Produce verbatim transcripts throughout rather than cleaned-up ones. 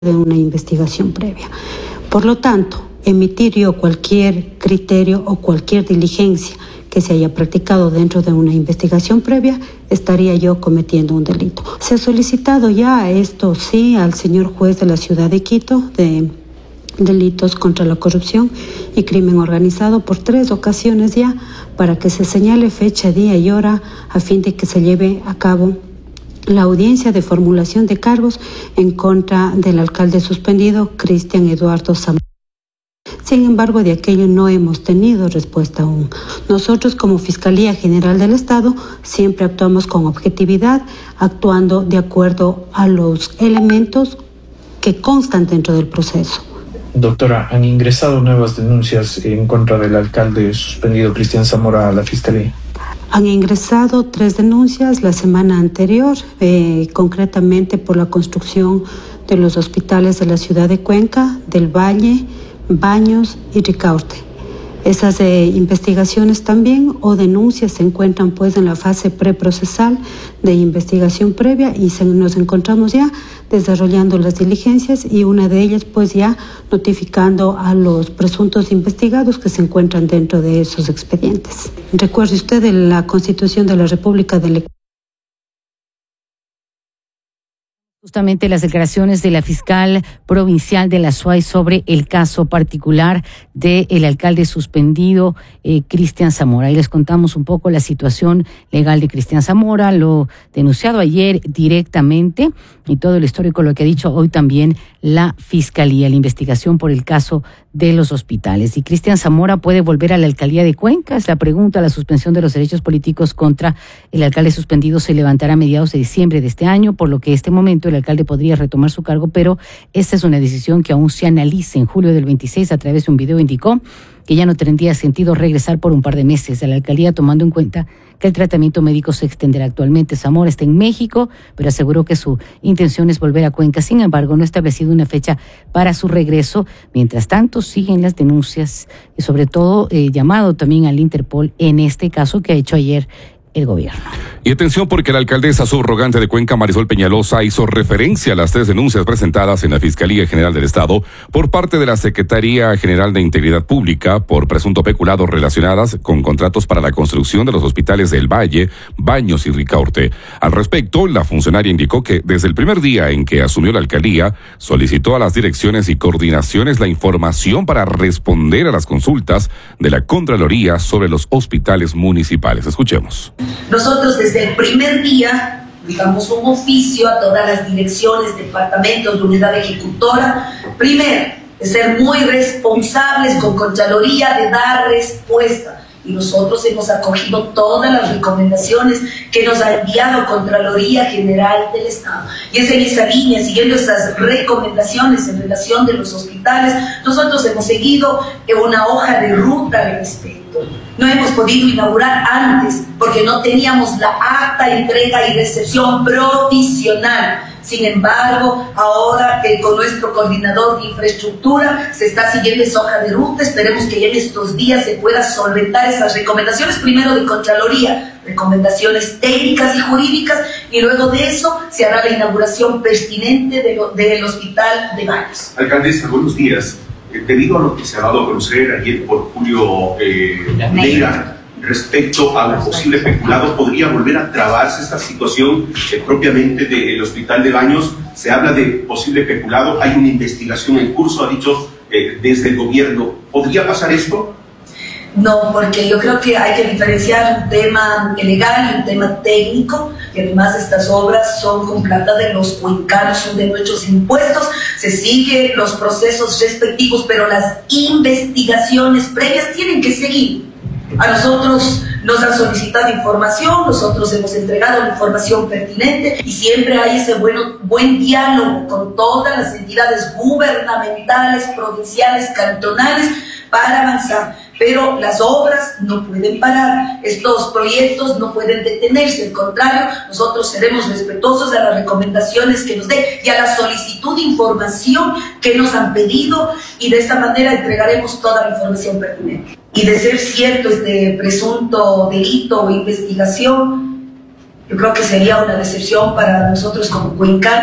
de una investigación previa. Por lo tanto, emitir yo cualquier criterio o cualquier diligencia que se haya practicado dentro de una investigación previa, estaría yo cometiendo un delito. Se ha solicitado ya esto, sí, al señor juez de la ciudad de Quito, de delitos contra la corrupción y crimen organizado por tres ocasiones ya, para que se señale fecha, día y hora a fin de que se lleve a cabo la audiencia de formulación de cargos en contra del alcalde suspendido, Cristian Eduardo Zamora. Sin embargo, de aquello no hemos tenido respuesta aún. Nosotros, como Fiscalía General del Estado, siempre actuamos con objetividad, actuando de acuerdo a los elementos que constan dentro del proceso. Doctora, ¿han ingresado nuevas denuncias en contra del alcalde suspendido Cristian Zamora a la Fiscalía? Han ingresado tres denuncias la semana anterior, eh, concretamente por la construcción de los hospitales de la ciudad de Cuenca, del Valle, Baños y Ricaurte. Esas eh, investigaciones también o denuncias se encuentran pues en la fase preprocesal de investigación previa y se, nos encontramos ya desarrollando las diligencias y una de ellas pues ya notificando a los presuntos investigados que se encuentran dentro de esos expedientes. Recuerde usted de la Constitución de la República del Ecuador. Justamente las declaraciones de la fiscal provincial de la S U A Y sobre el caso particular del alcalde suspendido, eh, Cristian Zamora. Y les contamos un poco la situación legal de Cristian Zamora, lo denunciado ayer directamente y todo el histórico, lo que ha dicho hoy también la fiscalía, la investigación por el caso de los hospitales. ¿Y Cristian Zamora puede volver a la alcaldía de Cuenca? Es la pregunta. La suspensión de los derechos políticos contra el alcalde suspendido se levantará a mediados de diciembre de este año, por lo que en este momento el alcalde podría retomar su cargo, pero esta es una decisión que aún se analiza. En julio del veintiséis, a través de un video, indicó que ya no tendría sentido regresar por un par de meses a la alcaldía, tomando en cuenta que el tratamiento médico se extenderá. Actualmente Zamora está en México, pero aseguró que su intención es volver a Cuenca. Sin embargo, no ha establecido una fecha para su regreso. Mientras tanto, siguen las denuncias y sobre todo eh, llamado también al Interpol en este caso que ha hecho ayer el gobierno. Y atención, porque la alcaldesa subrogante de Cuenca, Marisol Peñalosa, hizo referencia a las tres denuncias presentadas en la Fiscalía General del Estado por parte de la Secretaría General de Integridad Pública por presunto peculado relacionadas con contratos para la construcción de los hospitales del Valle, Baños y Ricaurte. Al respecto, la funcionaria indicó que desde el primer día en que asumió la alcaldía, solicitó a las direcciones y coordinaciones la información para responder a las consultas de la Contraloría sobre los hospitales municipales. Escuchemos. Nosotros desde el primer día damos un oficio a todas las direcciones, departamentos de unidad ejecutora, primero, de ser muy responsables con Contraloría, de dar respuesta. Y nosotros hemos acogido todas las recomendaciones que nos ha enviado Contraloría General del Estado. Y es en esa línea, siguiendo esas recomendaciones en relación de los hospitales, nosotros hemos seguido una hoja de ruta al respecto. No hemos podido inaugurar antes porque no teníamos la acta de entrega y recepción provisional. Sin embargo, ahora que con nuestro coordinador de infraestructura se está siguiendo esa hoja de ruta, esperemos que ya en estos días se pueda solventar esas recomendaciones, primero de Contraloría, recomendaciones técnicas y jurídicas, y luego de eso se hará la inauguración pertinente de lo, del Hospital de Baños. Alcaldesa, buenos días. Debido a lo que se ha dado a conocer ayer por Julio eh, Neira respecto a un posible peculado, ¿podría volver a trabarse esta situación eh, propiamente del Hospital de Baños? Se habla de posible peculado, hay una investigación en curso, ha dicho eh, desde el gobierno. ¿Podría pasar esto? No, porque yo creo que hay que diferenciar un tema legal y un tema técnico, y además estas obras son con plata de los cuencanos, son de nuestros impuestos, se siguen los procesos respectivos, pero las investigaciones previas tienen que seguir. A nosotros nos han solicitado información, nosotros hemos entregado la información pertinente y siempre hay ese bueno, buen diálogo con todas las entidades gubernamentales, provinciales, cantonales, para avanzar. Pero las obras no pueden parar, estos proyectos no pueden detenerse, al contrario, nosotros seremos respetuosos a las recomendaciones que nos dé y a la solicitud de información que nos han pedido, y de esta manera entregaremos toda la información pertinente. Y de ser cierto este presunto delito o investigación, yo creo que sería una decepción para nosotros como cuencanos,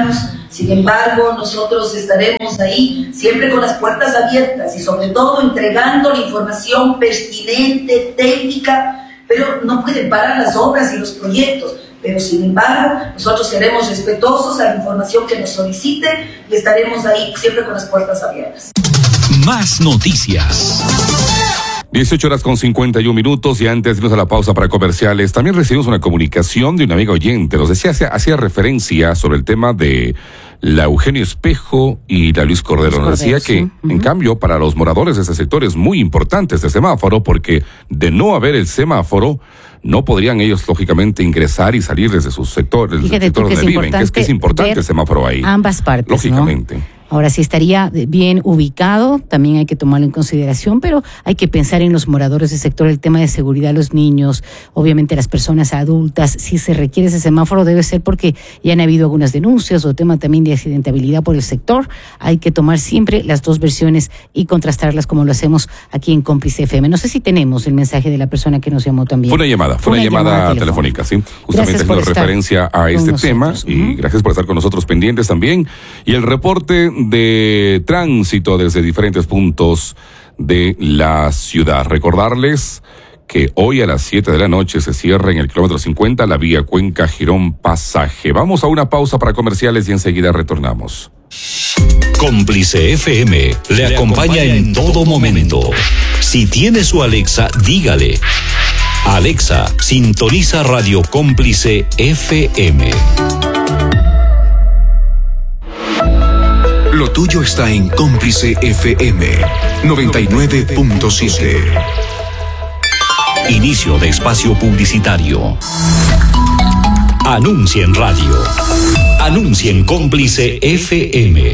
Sin embargo, nosotros estaremos ahí siempre con las puertas abiertas y sobre todo entregando la información pertinente, técnica, pero no pueden parar las obras y los proyectos. Pero sin embargo, nosotros seremos respetuosos a la información que nos soliciten y estaremos ahí siempre con las puertas abiertas. Más noticias. dieciocho horas con cincuenta y un minutos y antes de irnos a la pausa para comerciales, también recibimos una comunicación de una amiga oyente. Nos decía, hacía, hacía referencia sobre el tema de la Eugenio Espejo y la Luis Cordero. Nos decía que, uh-huh. en cambio, para los moradores de ese sector es muy importante este semáforo porque de no haber el semáforo, no podrían ellos, lógicamente, ingresar y salir desde sus sectores, del sector donde viven, que es que es importante el semáforo ahí. Ambas partes, lógicamente. ¿no? Ahora, sí estaría bien ubicado, también hay que tomarlo en consideración, pero hay que pensar en los moradores del sector, el tema de seguridad, los niños, obviamente las personas adultas. Si se requiere ese semáforo debe ser porque ya han habido algunas denuncias o tema también de accidentabilidad por el sector. Hay que tomar siempre las dos versiones y contrastarlas como lo hacemos aquí en Cómplice F M. No sé si tenemos el mensaje de la persona que nos llamó también. Fue una llamada, fue una, una llamada, llamada telefónica, sí. Justamente haciendo referencia a este tema y uh-huh. gracias por estar con nosotros pendientes también. Y el reporte de tránsito desde diferentes puntos de la ciudad. Recordarles que hoy a las siete de la noche se cierra en el kilómetro cincuenta la vía Cuenca Girón Pasaje. Vamos a una pausa para comerciales y enseguida retornamos. Cómplice F M le acompaña en todo momento. Si tiene su Alexa, dígale: Alexa, sintoniza Radio Cómplice F M. Lo tuyo está en Cómplice F M noventa y nueve punto siete. Inicio de espacio publicitario. Anuncia en radio. Anuncia en Cómplice F M.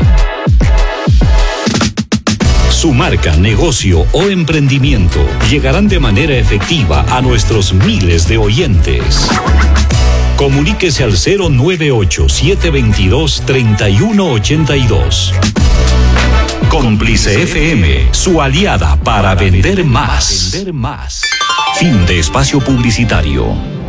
Su marca, negocio o emprendimiento llegarán de manera efectiva a nuestros miles de oyentes. Comuníquese al cero nueve ocho, siete dos dos, tres uno ocho dos. Cómplice F M, su aliada para vender más. Fin de espacio publicitario.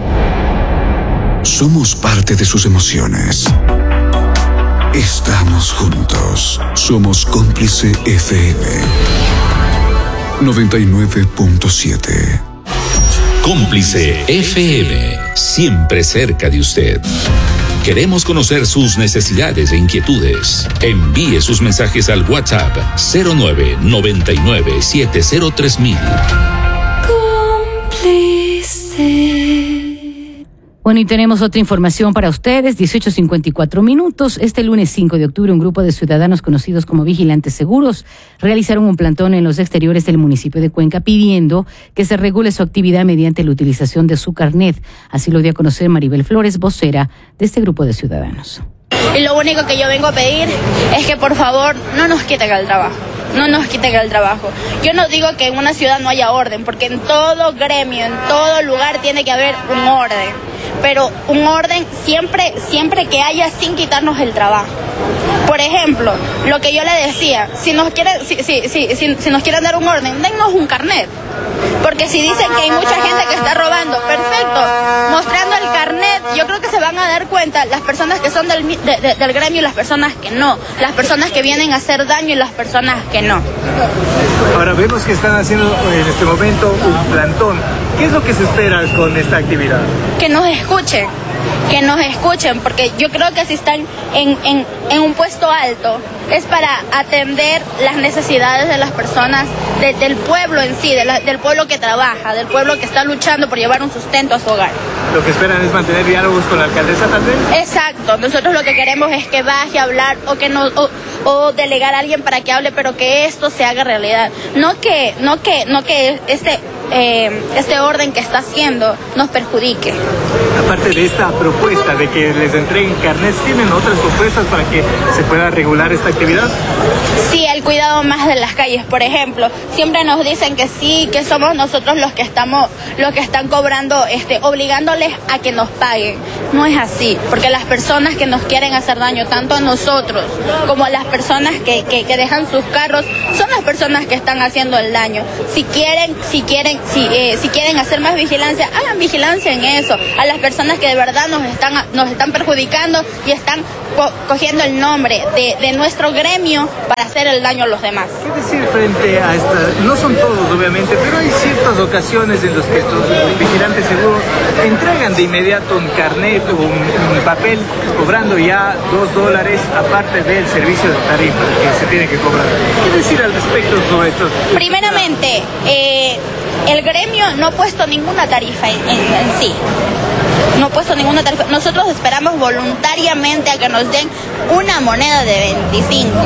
Somos parte de sus emociones. Estamos juntos. Somos Cómplice F M noventa y nueve punto siete. Cómplice F M, siempre cerca de usted. Queremos conocer sus necesidades e inquietudes. Envíe sus mensajes al WhatsApp cero nueve, noventa y nueve, setenta tres mil. Cómplice. Bueno, y tenemos otra información para ustedes, dieciocho cincuenta y cuatro minutos. Este lunes cinco de octubre, un grupo de ciudadanos conocidos como Vigilantes Seguros realizaron un plantón en los exteriores del municipio de Cuenca pidiendo que se regule su actividad mediante la utilización de su carnet. Así lo dio a conocer Maribel Flores, vocera de este grupo de ciudadanos. Y lo único que yo vengo a pedir es que por favor no nos quiten el trabajo. No nos quiten el trabajo. Yo no digo que en una ciudad no haya orden, porque en todo gremio, en todo lugar tiene que haber un orden. Pero un orden siempre, siempre que haya sin quitarnos el trabajo. Por ejemplo, lo que yo le decía, si nos quieren, si, si, si, si, si nos quieren dar un orden, dennos un carnet. Porque si dicen que hay mucha gente que está robando, perfecto, mostrando el carnet, yo creo que se van a dar cuenta las personas que son del, de, de, del gremio y las personas que no, las personas que vienen a hacer daño y las personas que no. Ahora vemos que están haciendo en este momento un plantón. ¿Qué es lo que se espera con esta actividad? Que nos escuchen, que nos escuchen, porque yo creo que si están en, en, en un puesto alto es para atender las necesidades de las personas, de, del pueblo en sí, de la, del pueblo que trabaja, del pueblo que está luchando por llevar un sustento a su hogar. Lo que esperan es mantener diálogos con la alcaldesa tal vez. Exacto, nosotros lo que queremos es que baje a hablar o que nos o, o delegar a alguien para que hable, pero que esto se haga realidad, no que no que no que este eh, este orden que está haciendo nos perjudique. Aparte de esta propuesta de que les entreguen carnets, ¿tienen otras propuestas para que se pueda regular esta actividad? Sí, el cuidado más de las calles, por ejemplo. Siempre nos dicen que sí, que somos nosotros los que estamos, los que están cobrando, este, obligándoles a que nos paguen. No es así, porque las personas que nos quieren hacer daño, tanto a nosotros como a las personas que, que, que dejan sus carros, son las personas que están haciendo el daño. Si quieren, si quieren, si, eh, si quieren hacer más vigilancia, hagan vigilancia en eso. A las las personas que de verdad nos están, nos están perjudicando y están co cogiendo el nombre de, de nuestro gremio para hacer el daño a los demás. ¿Qué decir frente a esta? No son todos, obviamente, pero hay ciertas ocasiones en las que estos vigilantes seguros entregan de inmediato un carnet o un, un papel cobrando ya dos dólares aparte del servicio de tarifa que se tiene que cobrar. ¿Qué decir al respecto sobre esto? Primeramente, eh, el gremio no ha puesto ninguna tarifa en, en, en sí. No ha puesto ninguna tarifa. Nosotros esperamos voluntariamente a que nos den una moneda de veinticinco.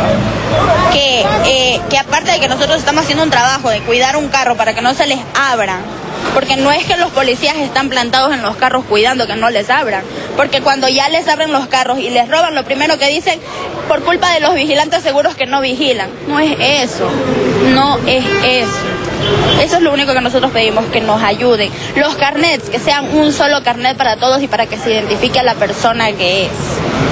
Que, eh, que aparte de que nosotros estamos haciendo un trabajo de cuidar un carro para que no se les abra, porque no es que los policías están plantados en los carros cuidando que no les abran, porque cuando ya les abren los carros y les roban, lo primero que dicen, por culpa de los vigilantes seguros que no vigilan. No es eso, no es eso. Eso es lo único que nosotros pedimos, que nos ayuden. Los carnets, que sean un solo carnet para todos y para que se identifique a la persona que es.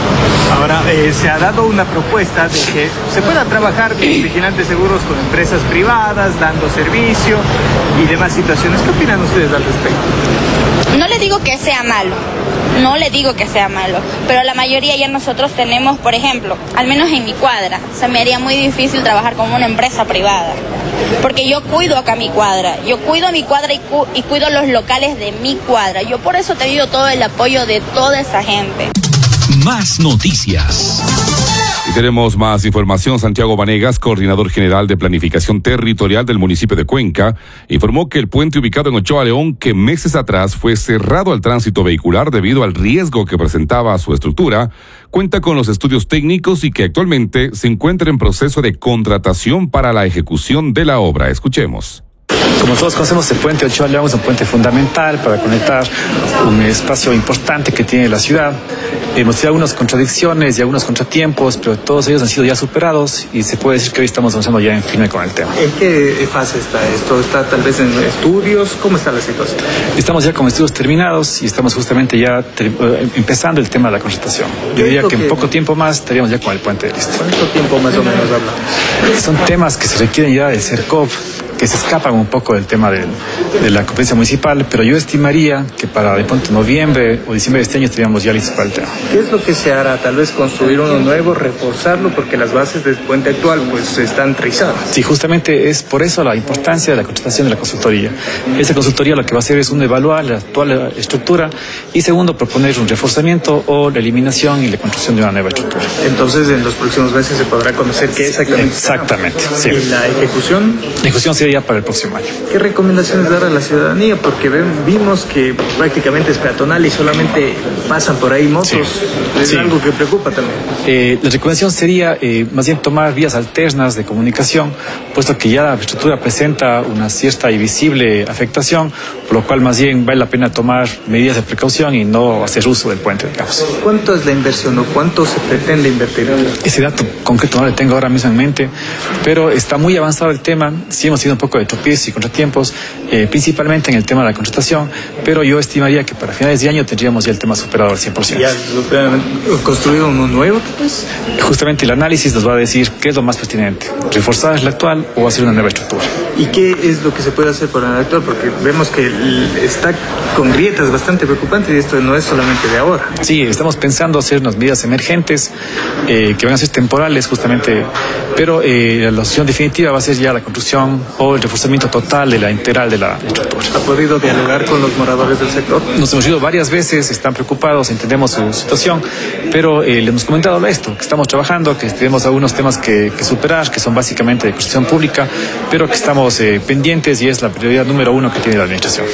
Ahora, eh, se ha dado una propuesta de que se pueda trabajar con vigilantes seguros con empresas privadas, dando servicio y demás situaciones. ¿Qué opinan ustedes al respecto? No le digo que sea malo, no le digo que sea malo, pero la mayoría ya nosotros tenemos, por ejemplo, al menos en mi cuadra, se me haría muy difícil trabajar con una empresa privada, porque yo cuido acá mi cuadra, yo cuido mi cuadra y, cu y cuido los locales de mi cuadra. Yo por eso te pido todo el apoyo de toda esa gente. Más noticias. Y tenemos más información. Santiago Vanegas, coordinador general de planificación territorial del municipio de Cuenca, informó que el puente ubicado en Ochoa León, que meses atrás fue cerrado al tránsito vehicular debido al riesgo que presentaba su estructura, cuenta con los estudios técnicos y que actualmente se encuentra en proceso de contratación para la ejecución de la obra. Escuchemos. Como todos conocemos, el puente Ochoa León es un puente fundamental para conectar un espacio importante que tiene la ciudad. Hemos tenido algunas contradicciones y algunos contratiempos, pero todos ellos han sido ya superados y se puede decir que hoy estamos avanzando ya en firme con el tema. ¿En qué fase está esto? ¿Está tal vez en estudios? ¿Cómo está la situación? Estamos ya con estudios terminados y estamos justamente ya empezando el tema de la contratación. Yo diría que en poco tiempo más estaríamos ya con el puente listo. ¿Cuánto tiempo más o menos hablamos? Son temas que se requieren ya del CERCOP, que se escapan un poco del tema de, de la competencia municipal, pero yo estimaría que para de pronto noviembre o diciembre de este año estaríamos ya listos para el tema. ¿Qué es lo que se hará? Tal vez construir uno nuevo, reforzarlo, porque las bases del puente actual pues están trizadas. Sí, justamente es por eso la importancia de la contratación de la consultoría. Esa consultoría lo que va a hacer es uno, evaluar la actual estructura y segundo, proponer un reforzamiento o la eliminación y la construcción de una nueva estructura. Entonces en los próximos meses se podrá conocer qué exactamente. Exactamente, sí. ¿Y la ejecución? La ejecución sería ya para el próximo año. ¿Qué recomendaciones dar a la ciudadanía? Porque ven, vimos que prácticamente es peatonal y solamente pasan por ahí motos. Sí. Es sí. algo que preocupa también. Eh, la recomendación sería eh, más bien tomar vías alternas de comunicación, puesto que ya la estructura presenta una cierta y visible afectación, por lo cual más bien vale la pena tomar medidas de precaución y no hacer uso del puente, digamos. ¿Cuánto es la inversión o cuánto se pretende invertir? Ese dato concreto no lo tengo ahora mismo en mente, pero está muy avanzado el tema. Sí hemos tenido un poco de tropiezos y contratiempos, eh, principalmente en el tema de la contratación, pero yo estimaría que para finales de año tendríamos ya el tema superado al cien por ciento. ¿Ya construido uno nuevo? Pues? Justamente el análisis nos va a decir qué es lo más pertinente, reforzar la actual o hacer una nueva estructura. ¿Y qué es lo que se puede hacer para la actual? Porque vemos que está con grietas bastante preocupantes y esto no es solamente de ahora. Sí, estamos pensando hacer unas medidas emergentes eh, que van a ser temporales justamente, pero eh, la opción definitiva va a ser ya la construcción o el reforzamiento total de la integral de la estructura. ¿Ha podido dialogar con los moradores del sector? Nos hemos ido varias veces, están preocupados, entendemos su situación, pero eh, les hemos comentado esto, que estamos trabajando, que tenemos algunos temas que, que superar, que son básicamente de construcción pública, pero que estamos eh, pendientes y es la prioridad número uno que tiene la administración.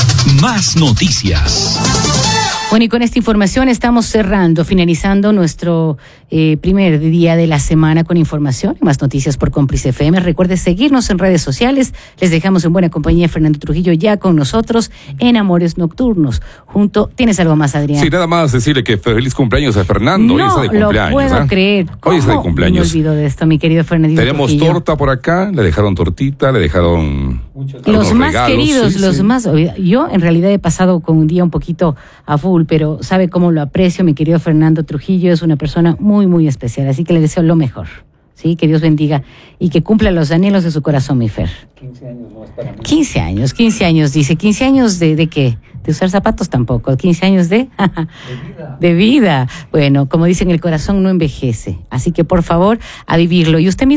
Más noticias. Bueno, y con esta información estamos cerrando, finalizando nuestro eh, primer día de la semana con información y más noticias por Cómplice F M. Recuerde seguirnos en redes sociales. Les dejamos en buena compañía Fernando Trujillo ya con nosotros en Amores Nocturnos. Junto, ¿tienes algo más, Adrián? Sí, nada más decirle que feliz cumpleaños a Fernando. No Hoy está de cumpleaños. lo puedo ¿eh? creer. ¿Cómo? Hoy está de cumpleaños. Me olvido de esto, mi querido Fernandito Tenemos Trujillo. torta por acá, le dejaron tortita, le dejaron los más regalos, queridos, sí, los sí. más. Yo en realidad he pasado con un día un poquito a full, pero sabe cómo lo aprecio, mi querido Fernando Trujillo, es una persona muy, muy especial, así que le deseo lo mejor, ¿sí? Que Dios bendiga y que cumpla los anhelos de su corazón, mi Fer. quince años no es para mí. quince años, quince años, dice. ¿quince años de, de qué? De usar zapatos tampoco. quince años de... de vida. De vida. Bueno, como dicen, el corazón no envejece. Así que, por favor, a vivirlo. Y usted mismo